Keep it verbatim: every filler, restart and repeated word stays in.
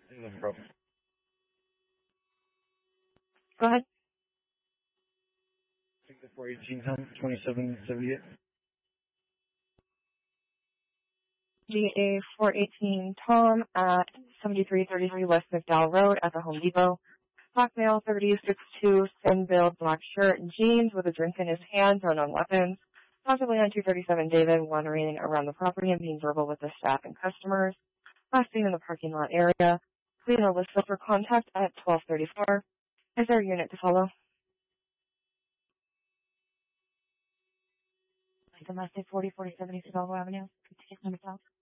No problem. Go ahead. I think the four eighteen Tom, twenty-seven seventy-eight. G A four eighteen Tom at seventy-three thirty-three West McDowell Road at the Home Depot. Black male, thirty, six two, thin build, black shirt and jeans with a drink in his hand, no known weapons. Possibly on two thirty-seven David, wandering around the property and being verbal with the staff and customers. Last seen in the parking lot area. Please no list for contact at twelve thirty-four. Is there a unit to follow? Domestic forty forty-seven East Belleville Avenue. Ticket number twelve.